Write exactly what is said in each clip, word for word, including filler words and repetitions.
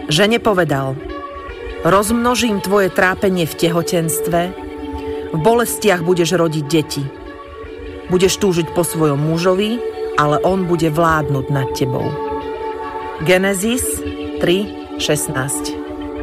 Žene povedal: rozmnožím tvoje trápenie v tehotenstve, v bolestiach budeš rodiť deti. Budeš túžiť po svojom mužovi, ale on bude vládnuť nad tebou. Genesis tri šestnásť.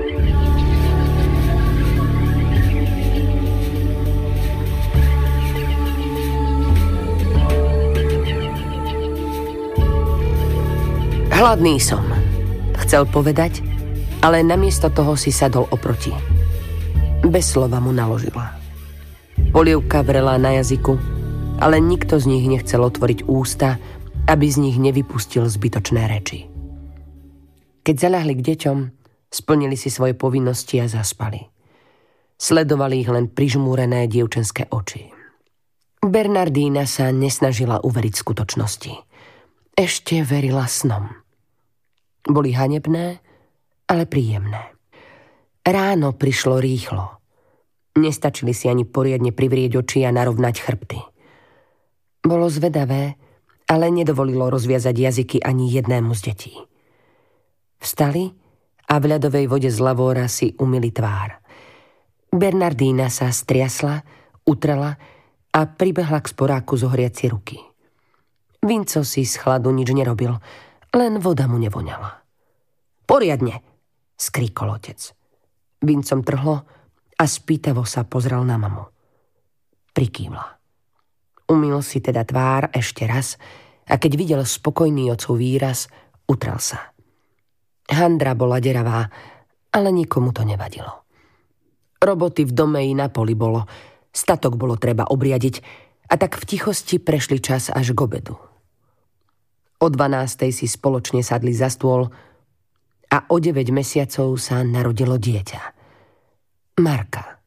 Hladný som, chcel povedať, ale namiesto toho si sadol oproti. Bez slova mu naložila. Polievka vrela na jazyku, ale nikto z nich nechcel otvoriť ústa, aby z nich nevypustil zbytočné reči. Keď zaľahli k deťom, splnili si svoje povinnosti a zaspali. Sledovali ich len prižmúrené dievčenské oči. Bernardína sa nesnažila uveriť skutočnosti. Ešte verila snom. Boli hanebné, ale príjemné. Ráno prišlo rýchlo. Nestačili si ani poriadne privrieť oči a narovnať chrbty. Bolo zvedavé, ale nedovolilo rozviazať jazyky ani jednému z detí. Vstali a v ľadovej vode z lavóra si umyli tvár. Bernardína sa striasla, utrela a pribehla k sporáku zohriaci ruky. Vinco si z chladu nič nerobil, len voda mu nevoňala. Poriadne, skríkol otec. Vincom trhlo a spýtavo sa pozrel na mamu. Prikývla. Umyl si teda tvár ešte raz a keď videl spokojný otcov výraz, utrel sa. Handra bola deravá, ale nikomu to nevadilo. Roboty v dome i na poli bolo, statok bolo treba obriadiť a tak v tichosti prešli čas až k obedu. O dvanástej si spoločne sadli za stôl a o deväť mesiacov sa narodilo dieťa. Marka.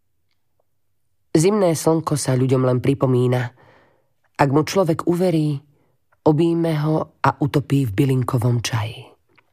Zimné slnko sa ľuďom len pripomína. Ak mu človek uverí, obíme ho a utopí v bylinkovom čaji.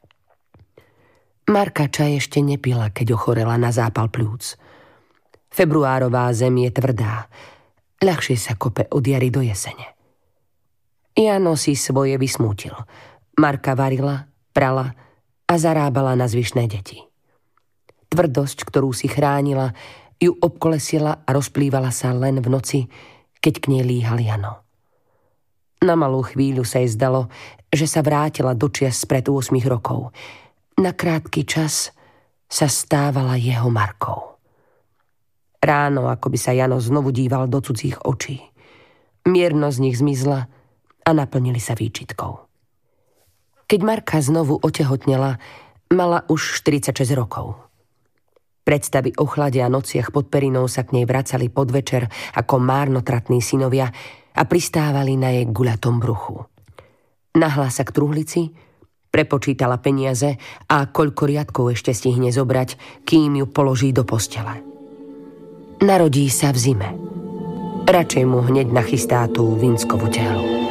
Marka čaj ešte nepila, keď ochorela na zápal pľúc. Februárová zem je tvrdá. Ľahšie sa kope od jary do jesene. Jano si svoje vysmútil. Marka varila, prala a zarábala na zvyšné deti. Tvrdosť, ktorú si chránila, ju obkolesila a rozplývala sa len v noci, keď k nej líhal Jano. Na malú chvíľu sa jej zdalo, že sa vrátila do čias spred ôsmich rokov. Na krátky čas sa stávala jeho Markou. Ráno, ako by sa Jano znovu díval do cudzích očí. Mierno z nich zmizla a naplnili sa výčitkou. Keď Marka znovu otehotnela, mala už štyridsaťšesť rokov. Predstavy o chlade a nociach pod perinou sa k nej vracali podvečer ako márnotratní synovia a pristávali na jej guľatom bruchu. Nahla sa k truhlici, prepočítala peniaze a koľko riadkov ešte stihne zobrať, kým ju položí do postele. Narodí sa v zime. Radšej mu hneď nachystá tú Vinckovu tehlu.